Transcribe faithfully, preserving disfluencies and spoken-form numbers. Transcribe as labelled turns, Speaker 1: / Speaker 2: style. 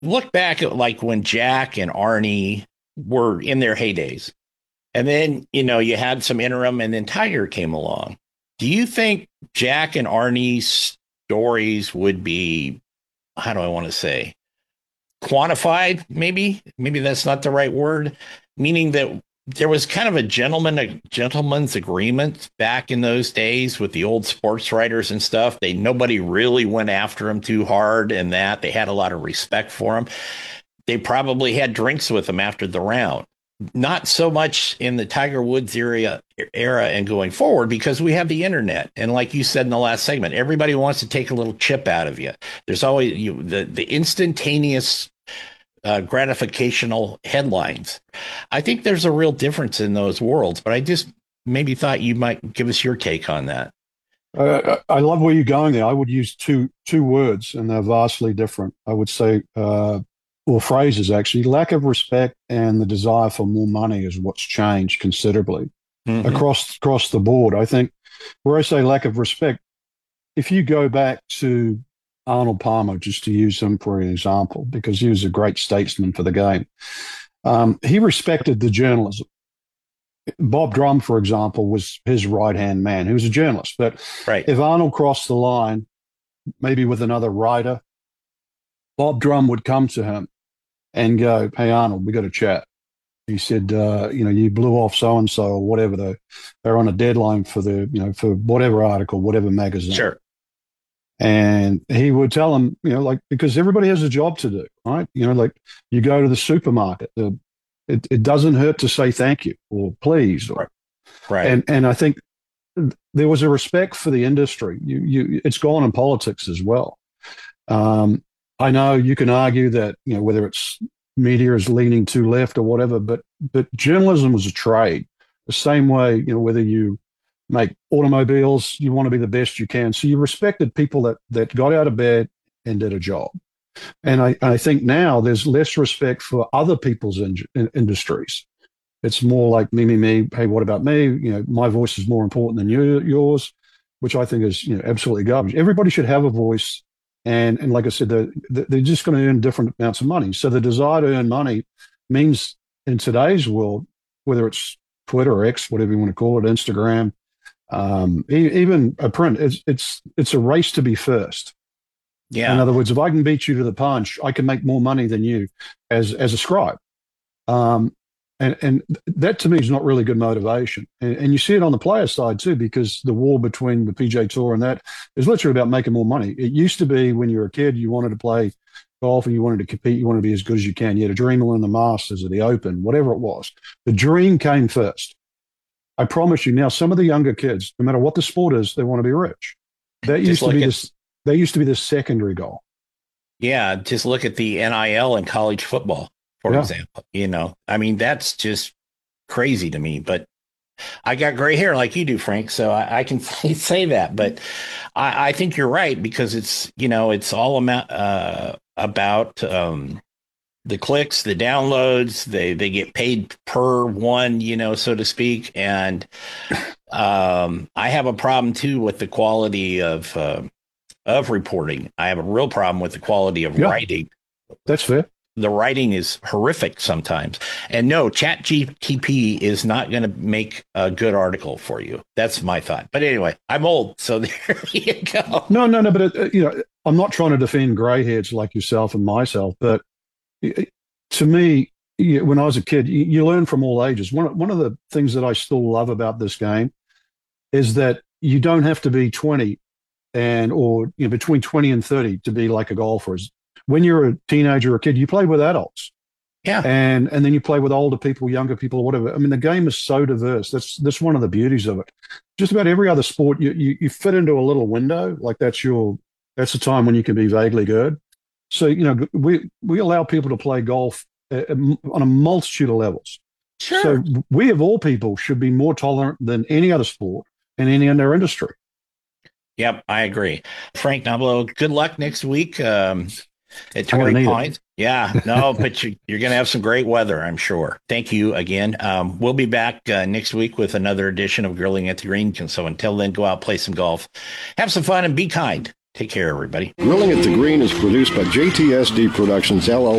Speaker 1: look back at like when Jack and Arnie were in their heydays, and then, you know, you had some interim and then Tiger came along. Do you think Jack and Arnie's stories would be, how do I want to say, quantified? Maybe, maybe that's not the right word, meaning that there was kind of a gentleman a gentleman's agreement back in those days with the old sports writers and stuff. They nobody really went after him too hard, and that they had a lot of respect for him. They probably had drinks with him after the round. Not so much in the Tiger Woods era era and going forward, because we have the internet, and like you said in the last segment, everybody wants to take a little chip out of you. There's always you the the instantaneous uh, gratificational headlines. I think there's a real difference in those worlds, but I just maybe thought you might give us your take on that.
Speaker 2: Uh, I love where you're going there. I would use two two words, and they're vastly different. I would say, uh, or phrases actually. Lack of respect and the desire for more money is what's changed considerably
Speaker 1: Mm-hmm.
Speaker 2: across across the board. I think where I say lack of respect, if you go back to Arnold Palmer, just to use him for an example, because he was a great statesman for the game, um, he respected the journalism. Bob Drum, for example, was his right hand man. He was a journalist. But
Speaker 1: Right.
Speaker 2: if Arnold crossed the line, maybe with another writer, Bob Drum would come to him and go, "Hey, Arnold, we got to chat." He said, uh, "You know, you blew off so and so, or whatever. The, they're on a deadline for the, you know, for whatever article, whatever magazine."
Speaker 1: Sure.
Speaker 2: And he would tell him, you know, like, because everybody has a job to do, right? You know, like you go to the supermarket, the, it, it doesn't hurt to say thank you or please, or
Speaker 1: Right. Right.
Speaker 2: and and I think there was a respect for the industry. You, you, it's gone in politics as well. Um, I know you can argue that, you know, whether it's media is leaning too left or whatever, but but journalism was a trade. The same way, you know, whether you make automobiles, you want to be the best you can. So you respected people that that got out of bed and did a job. And I, I think now there's less respect for other people's in, in, industries. It's more like me, me, me. Hey, what about me? You know, my voice is more important than you, yours, which I think is, you know, absolutely garbage. Everybody should have a voice, and and like I said, they're, they're just going to earn different amounts of money. So the desire to earn money means in today's world, whether it's Twitter or X, whatever you want to call it, Instagram, um, e- even a print, it's it's it's a race to be first. In
Speaker 1: Yeah.
Speaker 2: other words, if I can beat you to the punch, I can make more money than you as as a scribe. Um, and and that to me is not really good motivation. And, and you see it on the player side too, because the war between the P G A Tour and that is literally about making more money. It used to be when you were a kid, you wanted to play golf and you wanted to compete, you wanted to be as good as you can. You had a dream of winning the Masters or the Open, whatever it was. The dream came first. I promise you now, some of the younger kids, no matter what the sport is, they want to be rich. That
Speaker 1: Just
Speaker 2: used to
Speaker 1: look
Speaker 2: be
Speaker 1: at
Speaker 2: this. That used to be the secondary goal.
Speaker 1: Yeah, just look at the N I L in college football, for
Speaker 2: Yeah.
Speaker 1: example. You know, I mean, that's just crazy to me. But I got gray hair like you do, Frank, so I, I can say that. But I, I think you're right, because it's, you know, it's all about uh, about um, the clicks, the downloads. They they get paid per one, you know, so to speak. And um, I have a problem too with the quality of uh, of reporting. I have a real problem with the quality of
Speaker 2: Yeah.
Speaker 1: writing.
Speaker 2: That's fair.
Speaker 1: The writing is horrific sometimes. And no, Chat G T P is not going to make a good article for you. That's my thought. But anyway, I'm old, so there you go.
Speaker 2: No, no, no. But uh, you know, I'm not trying to defend greyheads like yourself and myself. But uh, to me, you, when I was a kid, you, you learn from all ages. One one of the things that I still love about this game is that you don't have to be twenty and or you know between twenty and thirty to be like a golfer. When you're a teenager or a kid, you play with adults.
Speaker 1: Yeah.
Speaker 2: And and then you play with older people, younger people, whatever. I mean, the game is so diverse. That's that's one of the beauties of it. Just about every other sport, you you, you fit into a little window. Like that's your that's the time when you can be vaguely good. So you know, we we allow people to play golf uh, on a multitude of levels.
Speaker 1: Sure.
Speaker 2: So we of all people should be more tolerant than any other sport and any other industry.
Speaker 1: Yep, I agree. Frank Noblo, good luck next week um, at
Speaker 2: I'm going
Speaker 1: Torrey
Speaker 2: to need it.
Speaker 1: Pines. Yeah, no, but you, you're going to have some great weather, I'm sure. Thank you again. Um, we'll be back uh, next week with another edition of Grilling at the Green. And so until then, go out, play some golf, have some fun, and be kind. Take care, everybody.
Speaker 3: Grilling at the Green is produced by J T S D Productions, L L C.